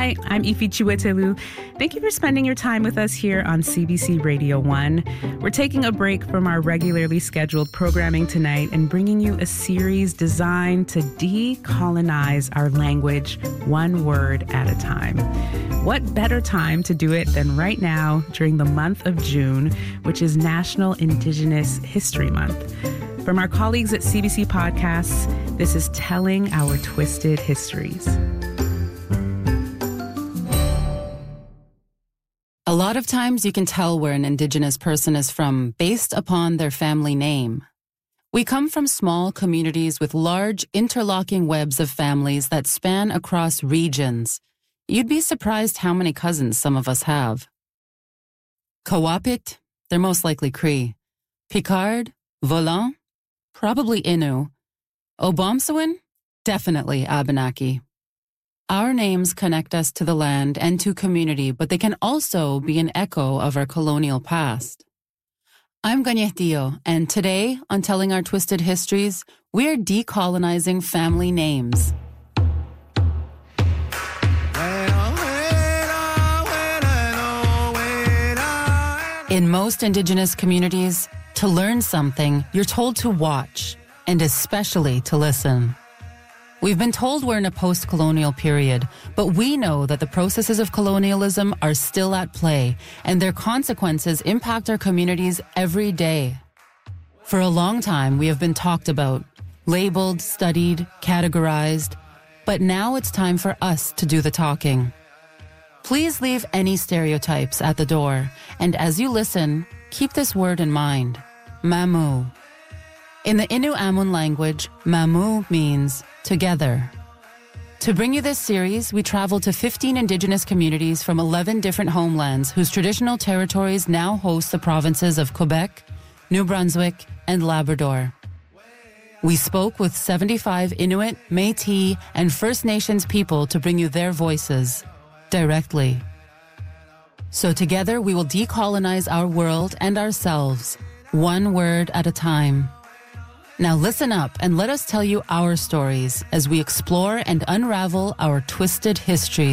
Hi, I'm Ifi Chiwetelu. Thank you for spending your time with us here on CBC Radio 1. We're taking a break from our regularly scheduled programming tonight and bringing you a series designed to decolonize our language one word at a time. What better time to do it than right now during the month of June, which is National Indigenous History Month. From our colleagues at CBC Podcasts, this is Telling Our Twisted Histories. A lot of times you can tell where an Indigenous person is from based upon their family name. We come from small communities with large interlocking webs of families that span across regions. You'd be surprised how many cousins some of us have. Kawapit, they're most likely Cree. Picard, Volant, probably Innu. Obomsawin, definitely Abenaki. Our names connect us to the land and to community, but they can also be an echo of our colonial past. I'm Ganyehdio, and today on Telling Our Twisted Histories, we are decolonizing family names. In most Indigenous communities, to learn something, you're told to watch, and especially to listen. We've been told we're in a post-colonial period, but we know that the processes of colonialism are still at play, and their consequences impact our communities every day. For a long time, we have been talked about, labeled, studied, categorized, but now it's time for us to do the talking. Please leave any stereotypes at the door, and as you listen, keep this word in mind, Mamu. In the Innu Amun language, Mamu means together. To bring you this series, we traveled to 15 Indigenous communities from 11 different homelands whose traditional territories now host the provinces of Quebec, New Brunswick, and Labrador. We spoke with 75 Inuit, Métis, and First Nations people to bring you their voices directly. So together we will decolonize our world and ourselves, one word at a time. Now listen up and let us tell you our stories as we explore and unravel our twisted histories.